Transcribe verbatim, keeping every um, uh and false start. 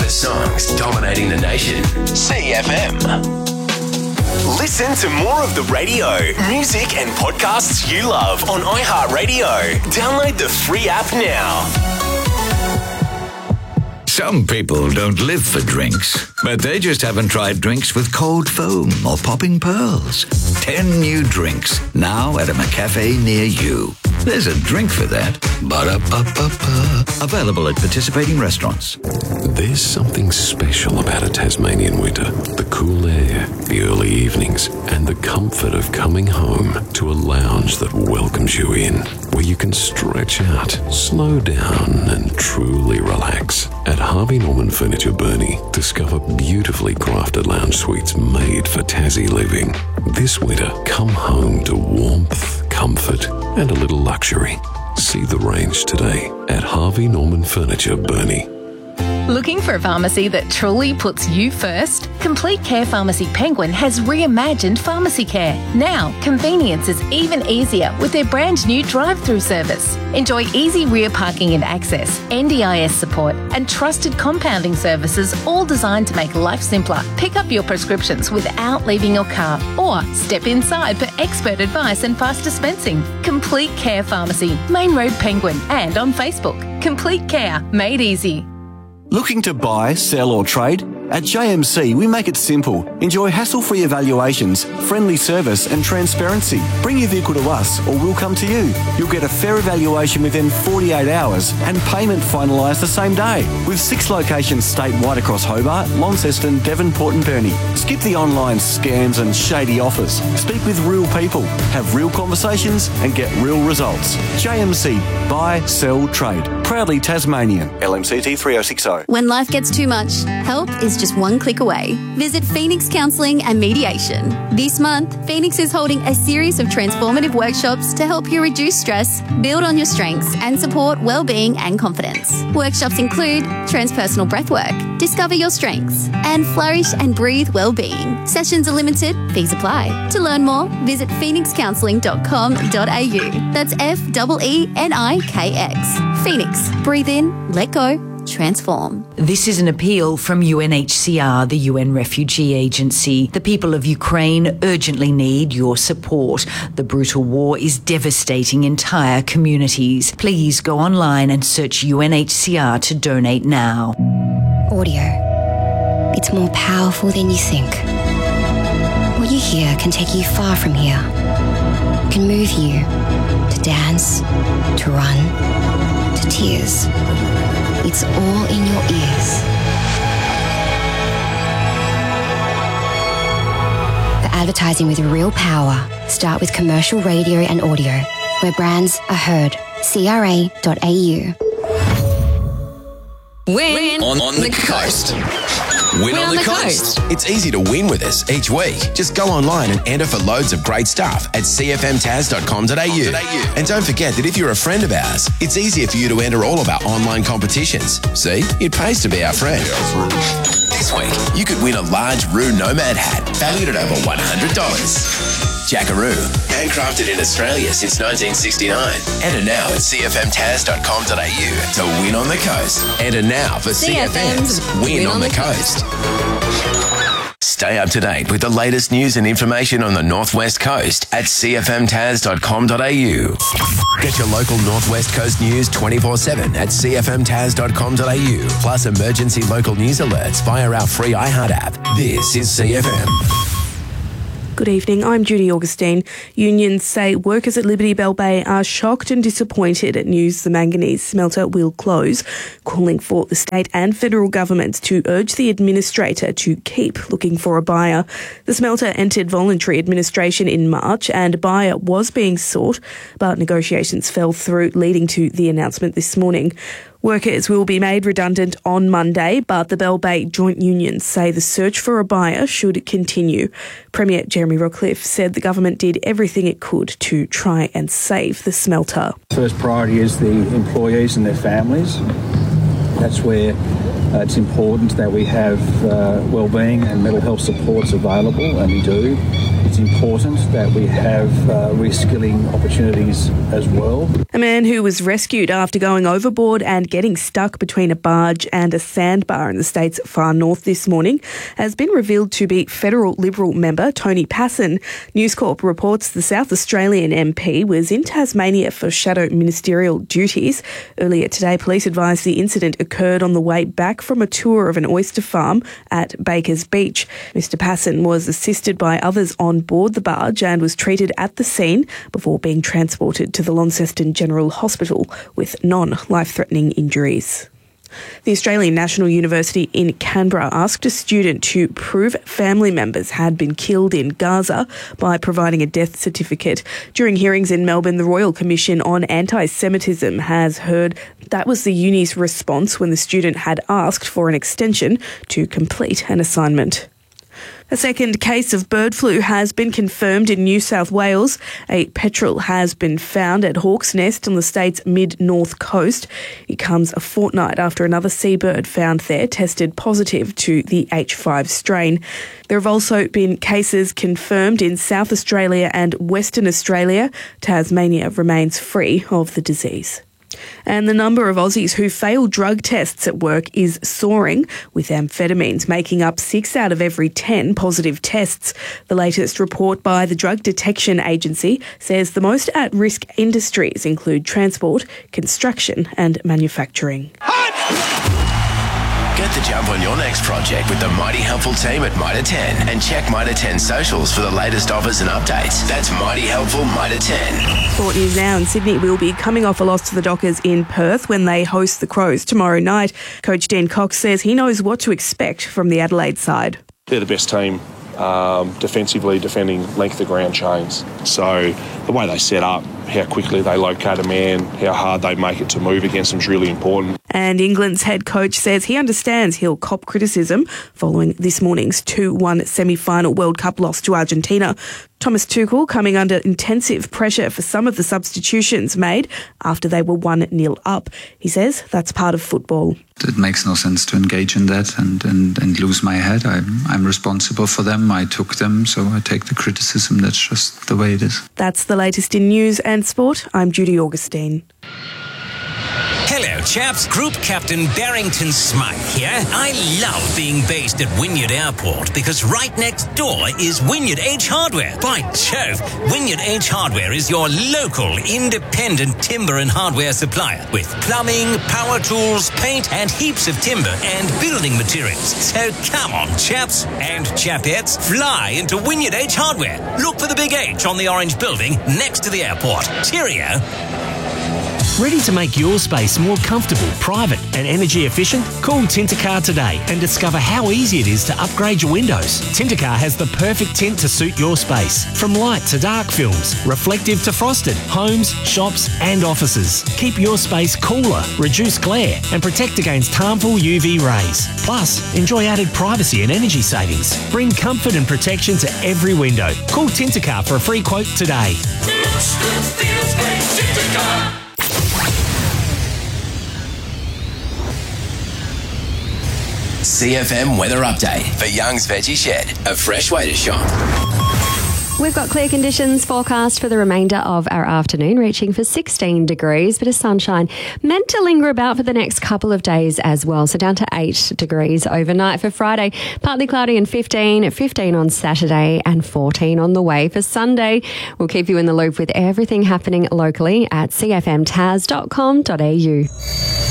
hottest songs dominating the nation. C F M. Listen to more of the radio, music and podcasts you love on iHeartRadio. Download the free app now. Some people don't live for drinks, but they just haven't tried drinks with cold foam or popping pearls. Ten new drinks, now at a McCafe near you. There's a drink for that. Ba-da-ba-ba-ba. Available at participating restaurants. There's something special about a Tasmanian winter. The cool air, the early evenings, and the comfort of coming home to a lounge that welcomes you in, where you can stretch out, slow down, and truly relax. At Harvey Norman Furniture Burnie, discover beautifully crafted lounge suites made for Tassie living. This winter, come home to warmth, comfort, and a little luxury. See the range today at Harvey Norman Furniture Burnie. Looking for a pharmacy that truly puts you first? Complete Care Pharmacy Penguin has reimagined pharmacy care. Now, convenience is even easier with their brand new drive-through service. Enjoy easy rear parking and access, N D I S support, and trusted compounding services, all designed to make life simpler. Pick up your prescriptions without leaving your car, or step inside for expert advice and fast dispensing. Complete Care Pharmacy, Main Road Penguin, and on Facebook. Complete Care, made easy. Looking to buy, sell or trade? At J M C, we make it simple. Enjoy hassle-free evaluations, friendly service and transparency. Bring your vehicle to us or we'll come to you. You'll get a fair evaluation within forty-eight hours and payment finalised the same day. With six locations statewide across Hobart, Launceston, Devonport and Burnie. Skip the online scams and shady offers. Speak with real people, have real conversations and get real results. J M C, buy, sell, trade. Proudly Tasmanian. L M C T three oh six oh. When life gets too much, help is just one click away. Visit Phoenix Counselling and Mediation. This month, Phoenix is holding a series of transformative workshops to help you reduce stress, build on your strengths, and support well-being and confidence. Workshops include transpersonal breathwork, discover your strengths, and flourish and breathe well-being. Sessions are limited, fees apply. To learn more, visit phoenix counselling dot com dot a u. That's F E E N I K X. Phoenix. Breathe in, let go, transform. This is an appeal from U N H C R, the U N Refugee Agency. The people of Ukraine urgently need your support. The brutal war is devastating entire communities. Please go online and search U N H C R to donate now. Audio. It's more powerful than you think. What you hear can take you far from here. It can move you to dance, to run, to tears. It's all in your ears. For advertising with real power, start with commercial radio and audio, where brands are heard. C R A dot A U. Win on, on the coast. Win on the coast. It's easy to win with us each week. Just go online and enter for loads of great stuff at c f m taz dot com dot a u. And don't forget that if you're a friend of ours, it's easier for you to enter all of our online competitions. See, it pays to be our friend. This week, you could win a large Roo Nomad hat valued at over one hundred dollars. Jackaroo, handcrafted in Australia since nineteen sixty-nine. Enter now at c f m taz dot com dot a u to win on the coast. Enter now for C F M's Win, win on the Coast. Stay up to date with the latest news and information on the Northwest Coast at c f m taz dot com dot a u. Get your local Northwest Coast news twenty-four seven at c f m taz dot com dot a u, plus emergency local news alerts via our free iHeart app. This is C F M. Good evening, I'm Judy Augustine. Unions say workers at Liberty Bell Bay are shocked and disappointed at news the manganese smelter will close, calling for the state and federal governments to urge the administrator to keep looking for a buyer. The smelter entered voluntary administration in March and a buyer was being sought, but negotiations fell through, leading to the announcement this morning. Workers will be made redundant on Monday, but the Bell Bay joint unions say the search for a buyer should continue. Premier Jeremy Rockcliffe said the government did everything it could to try and save the smelter. First priority is the employees and their families. That's where Uh, it's important that we have uh, wellbeing and mental health supports available, and we do. It's important that we have uh, reskilling opportunities as well. A man who was rescued after going overboard and getting stuck between a barge and a sandbar in the state's far north this morning has been revealed to be federal Liberal member Tony Passon. News Corp reports the South Australian M P was in Tasmania for shadow ministerial duties. Earlier today, police advised the incident occurred on the way back from a tour of an oyster farm at Baker's Beach. Mister Passon was assisted by others on board the barge and was treated at the scene before being transported to the Launceston General Hospital with non-life-threatening injuries. The Australian National University in Canberra asked a student to prove family members had been killed in Gaza by providing a death certificate. During hearings in Melbourne, the Royal Commission on Anti-Semitism has heard that was the uni's response when the student had asked for an extension to complete an assignment. A second case of bird flu has been confirmed in New South Wales. A petrel has been found at Hawk's Nest on the state's mid-north coast. It comes a fortnight after another seabird found there tested positive to the H five strain. There have also been cases confirmed in South Australia and Western Australia. Tasmania remains free of the disease. And the number of Aussies who fail drug tests at work is soaring, with amphetamines making up six out of every ten positive tests. The latest report by the Drug Detection Agency says the most at-risk industries include transport, construction and manufacturing. Get the jump on your next project with the Mighty Helpful team at Mitre ten and check Mitre ten socials for the latest offers and updates. That's Mighty Helpful Mitre ten. Sport news now in Sydney will be coming off a loss to the Dockers in Perth when they host the Crows tomorrow night. Coach Dean Cox says he knows what to expect from the Adelaide side. They're the best team um, defensively, defending length of ground chains. So the way they set up, how quickly they locate a man, how hard they make it to move against them is really important. And England's head coach says he understands he'll cop criticism following this morning's two one semi-final World Cup loss to Argentina. Thomas Tuchel coming under intensive pressure for some of the substitutions made after they were one nil up. He says that's part of football. It makes no sense to engage in that and, and, and lose my head. I'm, I'm responsible for them. I took them, so I take the criticism. That's just the way it is. That's the latest in news and sport. I'm Judy Augustine. Hello, chaps. Group Captain Barrington Smythe here. I love being based at Wynyard Airport because right next door is Wynyard H Hardware. By Jove, Wynyard H Hardware is your local independent timber and hardware supplier with plumbing, power tools, paint and heaps of timber and building materials. So come on, chaps and chapettes, fly into Wynyard H Hardware. Look for the big H on the orange building next to the airport. Cheerio. Ready to make your space more comfortable, private and energy efficient? Call Tintercar today and discover how easy it is to upgrade your windows. Tintercar has the perfect tint to suit your space. From light to dark films, reflective to frosted, homes, shops and offices. Keep your space cooler, reduce glare and protect against harmful U V rays. Plus, enjoy added privacy and energy savings. Bring comfort and protection to every window. Call Tintercar for a free quote today. Looks good, feels great, Tintercar. C F M weather update for Young's Veggie Shed, a fresh way to shop. We've got clear conditions forecast for the remainder of our afternoon, reaching for sixteen degrees, bit of sunshine meant to linger about for the next couple of days as well. So down to eight degrees overnight for Friday, partly cloudy and fifteen, fifteen on Saturday and fourteen on the way for Sunday. We'll keep you in the loop with everything happening locally at c f m tas dot com dot a u.